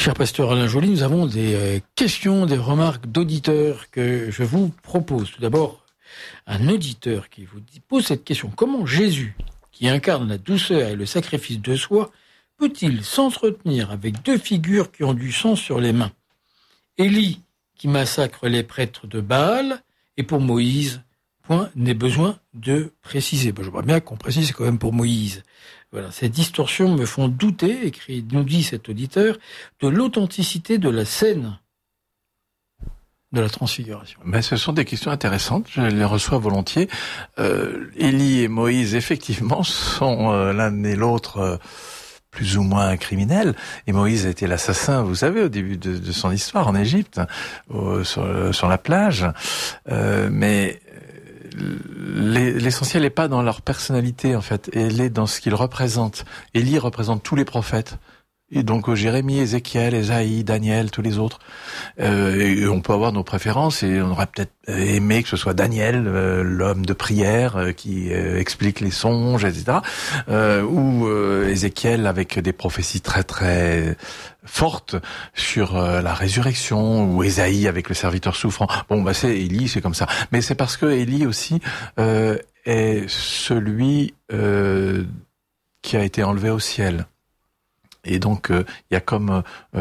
Cher pasteur Alain Joly, nous avons des questions, des remarques d'auditeurs que je vous propose. Tout d'abord, un auditeur qui vous pose cette question. Comment Jésus, qui incarne la douceur et le sacrifice de soi, peut-il s'entretenir avec deux figures qui ont du sang sur les mains? Élie, qui massacre les prêtres de Baal, et pour Moïse, point n'est besoin de préciser. J'aimerais bien qu'on précise quand même pour Moïse. Voilà, ces distorsions me font douter, nous dit cet auditeur, de l'authenticité de la scène de la transfiguration. Mais ce sont des questions intéressantes, je les reçois volontiers. Élie et Moïse, effectivement, sont l'un et l'autre plus ou moins criminels. Et Moïse a été l'assassin, vous savez, au début de son histoire en Égypte, sur la plage. Mais l'essentiel n'est pas dans leur personnalité, en fait, elle est dans ce qu'ils représentent. Élie représente tous les prophètes. Et donc Jérémie, Ézéchiel, Ésaïe, Daniel, tous les autres. Et on peut avoir nos préférences et on aurait peut-être aimé que ce soit Daniel, l'homme de prière qui explique les songes, etc. Ou Ézéchiel avec des prophéties très très fortes sur la résurrection, ou Ésaïe avec le serviteur souffrant. Bon, c'est Élie, c'est comme ça. Mais c'est parce que Élie aussi est celui qui a été enlevé au ciel. Et donc, il y a comme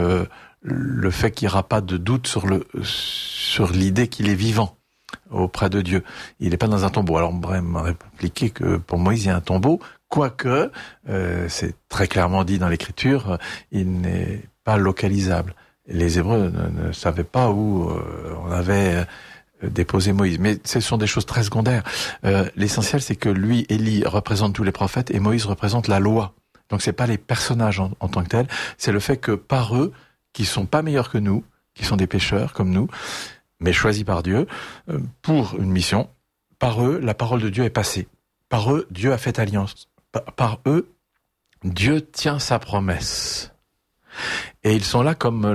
le fait qu'il n'y aura pas de doute sur l'idée qu'il est vivant auprès de Dieu. Il n'est pas dans un tombeau. Alors, on pourrait me répliquer que pour Moïse, il y a un tombeau, quoique, c'est très clairement dit dans l'Écriture, il n'est pas localisable. Les Hébreux ne savaient pas où on avait déposé Moïse. Mais ce sont des choses très secondaires. L'essentiel, c'est que lui, Élie, représente tous les prophètes et Moïse représente la loi. Donc c'est pas les personnages en tant que tels, c'est le fait que par eux, qui sont pas meilleurs que nous, qui sont des pécheurs comme nous, mais choisis par Dieu, pour une mission, par eux, la parole de Dieu est passée. Par eux, Dieu a fait alliance. Par eux, Dieu tient sa promesse. Et ils sont là comme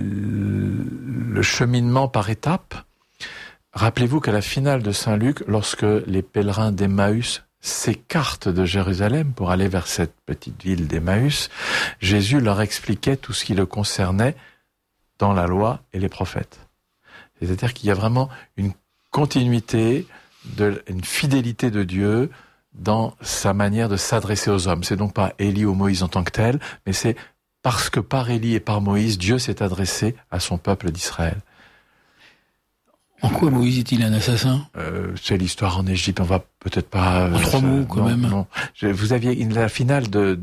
le cheminement par étapes. Rappelez-vous qu'à la finale de Saint Luc, lorsque les pèlerins d'Emmaüs s'écartent de Jérusalem pour aller vers cette petite ville d'Emmaüs, Jésus leur expliquait tout ce qui le concernait dans la loi et les prophètes. C'est-à-dire qu'il y a vraiment une continuité, une fidélité de Dieu dans sa manière de s'adresser aux hommes. C'est donc pas Élie ou Moïse en tant que tel, mais c'est parce que par Élie et par Moïse, Dieu s'est adressé à son peuple d'Israël. En quoi Moïse est-il un assassin? C'est l'histoire en Égypte. On va peut-être pas. En trois mots, quand même. Non. Vous aviez la finale de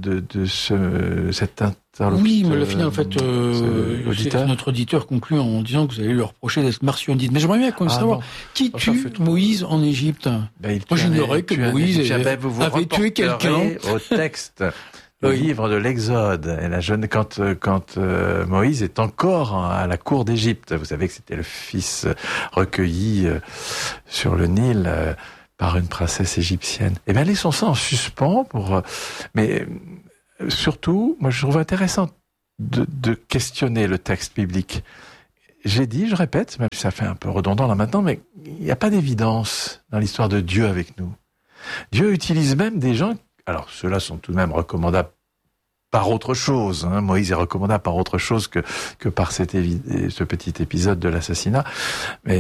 cet interlocuteur. Oui, mais la finale, en fait, c'est notre auditeur conclut en disant que vous allez lui reprocher d'être martionniste. Mais j'aimerais bien savoir qui tue Moïse en Égypte. Moi, j'ignorais que Moïse avait tué quelqu'un. Au texte. Le livre de l'Exode, et quand Moïse est encore à la cour d'Égypte. Vous savez que c'était le fils recueilli sur le Nil par une princesse égyptienne. Eh bien, laissons ça en suspens mais surtout, moi, je trouve intéressant de questionner le texte biblique. J'ai dit, je répète, même si ça fait un peu redondant là maintenant, mais il n'y a pas d'évidence dans l'histoire de Dieu avec nous. Dieu utilise même des gens. Alors, ceux-là sont tout de même recommandables par autre chose. Moïse est recommandable par autre chose que par ce petit épisode de l'assassinat. Mais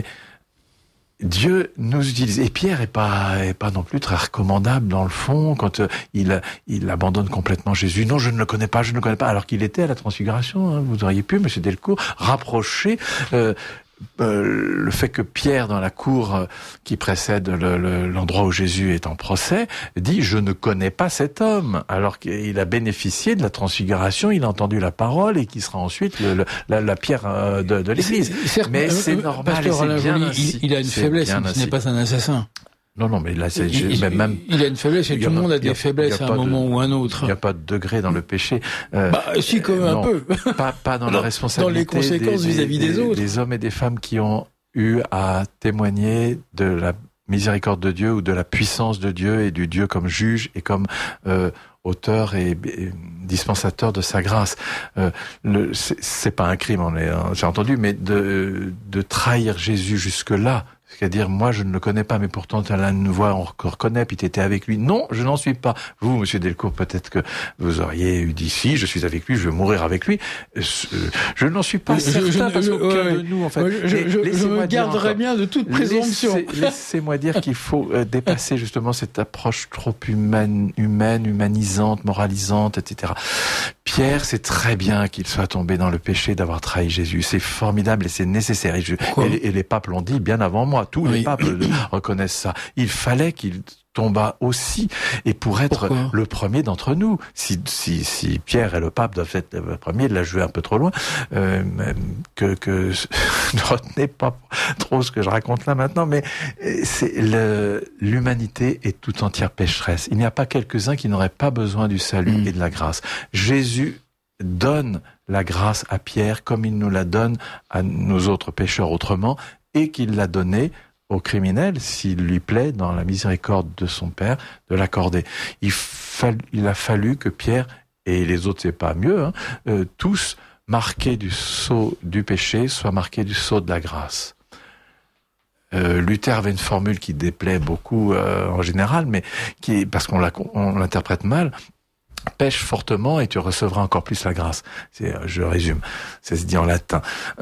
Dieu nous utilise. Et Pierre est pas non plus très recommandable dans le fond quand il abandonne complètement Jésus. Non, je ne le connais pas, alors qu'il était à la transfiguration. Vous auriez pu, Monsieur Delcourt, rapprocher le fait que Pierre, dans la cour qui précède l'endroit où Jésus est en procès, dit « Je ne connais pas cet homme », alors qu'il a bénéficié de la transfiguration, il a entendu la parole et qui sera ensuite la pierre de l'Église. Mais c'est normal, c'est bien ainsi. Il a une faiblesse, ce n'est pas un assassin. Non, mais là, il a une faiblesse et tout le monde a des faiblesses à un moment ou un autre. Il n'y a pas de degré dans le péché. Si, quand même un peu. Pas dans la responsabilité. Dans les conséquences vis-à-vis des autres. Des hommes et des femmes qui ont eu à témoigner de la miséricorde de Dieu ou de la puissance de Dieu et du Dieu comme juge et comme auteur et dispensateur de sa grâce. C'est pas un crime, j'ai entendu, mais de trahir Jésus jusque-là, C'est-à-dire, moi, je ne le connais pas, mais pourtant, tu as une voix, on reconnaît, puis tu étais avec lui. Non, je n'en suis pas. Vous, Monsieur Delcourt, peut-être que vous auriez eu dit, si, je suis avec lui, je vais mourir avec lui. Je n'en suis pas certain, parce qu'aucun de nous, en fait. Je me garderai bien de toute présomption. Laissez-moi dire qu'il faut dépasser justement cette approche trop humaine, humanisante, moralisante, etc. Pierre, c'est très bien qu'il soit tombé dans le péché d'avoir trahi Jésus. C'est formidable et c'est nécessaire. Et les papes l'ont dit bien avant moi. Tous les papes reconnaissent ça. Il fallait qu'il tomba aussi, et pour être le premier d'entre nous. Si Pierre et le pape doivent être le premier, il l'a joué un peu trop loin, ne retenez pas trop ce que je raconte là maintenant, mais l'humanité est tout entière pécheresse. Il n'y a pas quelques-uns qui n'auraient pas besoin du salut et de la grâce. Jésus donne la grâce à Pierre comme il nous la donne à nous autres pécheurs autrement, et qu'il l'a donnée au criminel, s'il lui plaît, dans la miséricorde de son Père, de l'accorder. Il a fallu que Pierre, et les autres c'est pas mieux, tous marqués du sceau du péché, soient marqués du sceau de la grâce. Luther avait une formule qui déplaît beaucoup en général, mais parce qu'on l'interprète mal. Pêche fortement et tu recevras encore plus la grâce. Je résume. Ça se dit en latin.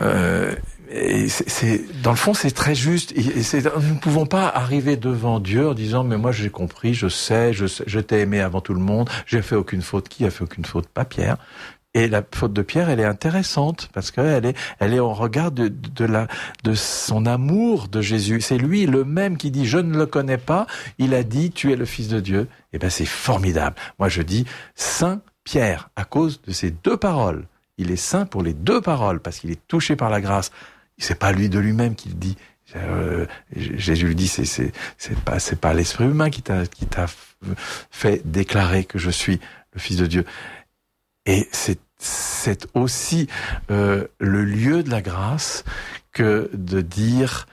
Et dans le fond, c'est très juste. Nous ne pouvons pas arriver devant Dieu en disant, mais moi j'ai compris, je sais, je t'ai aimé avant tout le monde, j'ai fait aucune faute. Qui a fait aucune faute? Pas Pierre. Et la faute de Pierre, elle est intéressante parce qu'elle est au regard de son amour de Jésus. C'est lui le même qui dit, je ne le connais pas. Il a dit, tu es le Fils de Dieu. Eh ben, c'est formidable. Moi, je dis Saint Pierre à cause de ces deux paroles. Il est saint pour les deux paroles parce qu'il est touché par la grâce. C'est pas lui de lui-même qui le dit. Jésus lui dit, c'est pas l'esprit humain qui t'a fait déclarer que je suis le Fils de Dieu. Et c'est aussi le lieu de la grâce que de dire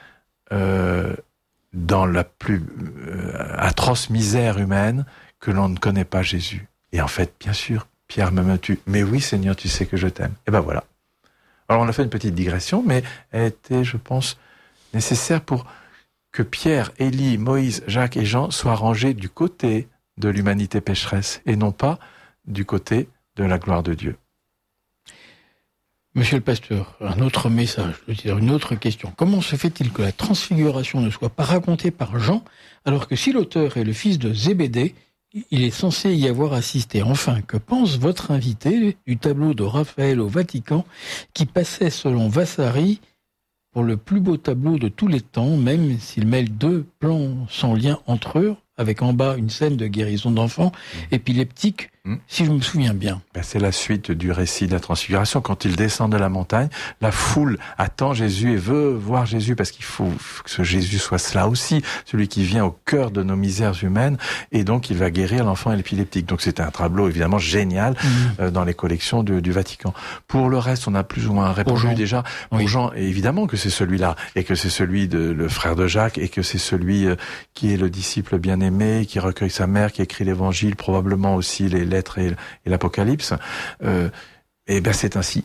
dans la plus atroce misère humaine que l'on ne connaît pas Jésus. Et en fait, bien sûr, Pierre m'aimes-tu? Mais oui, Seigneur, tu sais que je t'aime. Et ben voilà. Alors on a fait une petite digression, mais elle était, je pense, nécessaire pour que Pierre, Élie, Moïse, Jacques et Jean soient rangés du côté de l'humanité pécheresse et non pas du côté de la gloire de Dieu. Monsieur le pasteur, un autre message, c'est-à-dire une autre question. Comment se fait-il que la transfiguration ne soit pas racontée par Jean, alors que si l'auteur est le fils de Zébédée, il est censé y avoir assisté? Enfin, que pense votre invité du tableau de Raphaël au Vatican, qui passait selon Vasari pour le plus beau tableau de tous les temps, même s'il mêle deux plans sans lien entre eux, avec en bas une scène de guérison d'enfants épileptiques, si je me souviens bien. C'est la suite du récit de la transfiguration. Quand il descend de la montagne, la foule attend Jésus et veut voir Jésus parce qu'il faut que ce Jésus soit cela aussi, celui qui vient au cœur de nos misères humaines, et donc il va guérir l'enfant épileptique. Donc c'est un tableau évidemment génial dans les collections du Vatican. Pour le reste, on a plus ou moins répondu déjà. Pour Jean, évidemment que c'est celui-là, et que c'est celui le frère de Jacques, et que c'est celui qui est le disciple bien-aimé, qui recueille sa mère, qui écrit l'évangile, probablement aussi les lettres et l'Apocalypse. Et ben c'est ainsi.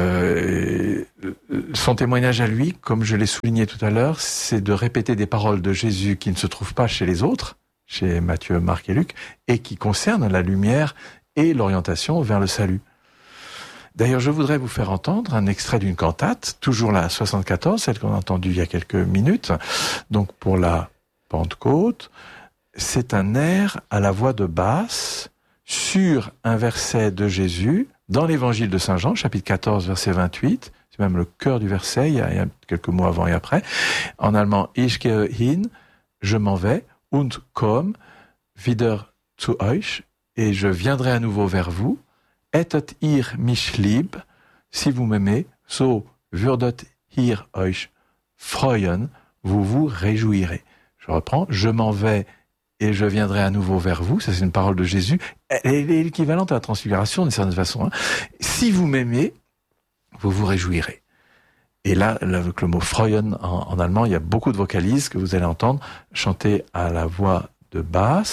Son témoignage à lui, comme je l'ai souligné tout à l'heure, c'est de répéter des paroles de Jésus qui ne se trouvent pas chez les autres, chez Matthieu, Marc et Luc, et qui concernent la lumière et l'orientation vers le salut. D'ailleurs, je voudrais vous faire entendre un extrait d'une cantate, toujours la 74, celle qu'on a entendue il y a quelques minutes, donc pour la Pentecôte. C'est un air à la voix de basse sur un verset de Jésus dans l'évangile de Saint Jean, chapitre 14, verset 28. C'est même le cœur du verset, il y a quelques mots avant et après. En allemand, ich gehe hin, je m'en vais, und komm wieder zu euch, et je viendrai à nouveau vers vous. Hättet ihr mich lieb, si vous m'aimez, so würdet ihr euch freuen, vous vous réjouirez. Je reprends, je m'en vais et je viendrai à nouveau vers vous. Ça, c'est une parole de Jésus. Elle est l'équivalente à la transfiguration d'une certaine façon. Si vous m'aimez, vous vous réjouirez. Et là, avec le mot freuen en allemand, il y a beaucoup de vocalises que vous allez entendre chanter à la voix de basse,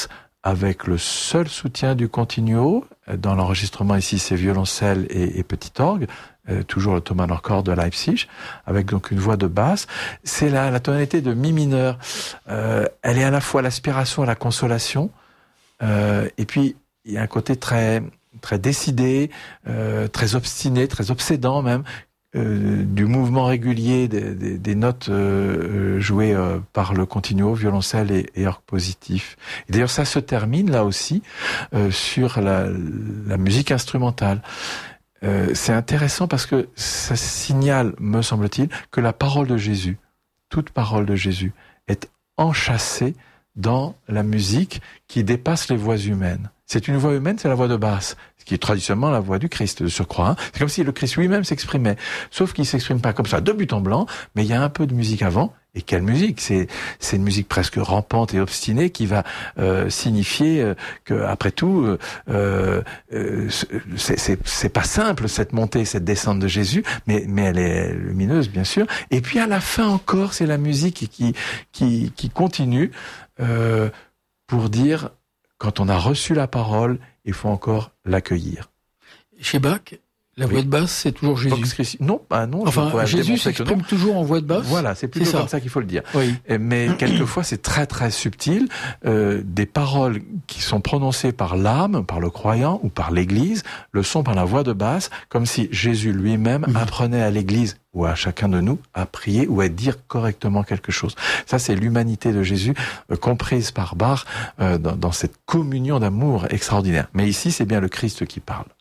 avec le seul soutien du continuo. Dans l'enregistrement ici, c'est violoncelle et petit orgue, toujours le Thomann Orchord de Leipzig, avec donc une voix de basse. C'est la tonalité de mi mineur. Elle est à la fois l'aspiration et la consolation. Et puis, il y a un côté très décidé, très obstiné, très obsédant même, du mouvement régulier des notes jouées par le continuo, violoncelle et orgue positif. Et d'ailleurs, ça se termine là aussi sur la musique instrumentale. C'est intéressant parce que ça signale, me semble-t-il, que la parole de Jésus, toute parole de Jésus, est enchâssée dans la musique qui dépasse les voix humaines. C'est une voix humaine, c'est la voix de basse, ce qui est traditionnellement la voix du Christ, de surcroît. Hein. C'est comme si le Christ lui-même s'exprimait, sauf qu'il s'exprime pas comme ça, de but en blanc, mais il y a un peu de musique avant. Et quelle musique! C'est une musique presque rampante et obstinée qui va signifier que, après tout, c'est pas simple cette montée, cette descente de Jésus, mais elle est lumineuse, bien sûr. Et puis à la fin encore, c'est la musique qui continue pour dire, quand on a reçu la parole, il faut encore l'accueillir. Chez Bach, la voix de basse, c'est toujours Jésus. Non. Enfin, Jésus s'exprime toujours en voix de basse. Voilà, c'est plutôt comme ça qu'il faut le dire. Oui. Mais quelquefois, c'est très très subtil. Des paroles qui sont prononcées par l'âme, par le croyant ou par l'Église, le sont par la voix de basse, comme si Jésus lui-même apprenait à l'Église ou à chacun de nous à prier ou à dire correctement quelque chose. Ça, c'est l'humanité de Jésus comprise par Bach dans cette communion d'amour extraordinaire. Mais ici, c'est bien le Christ qui parle.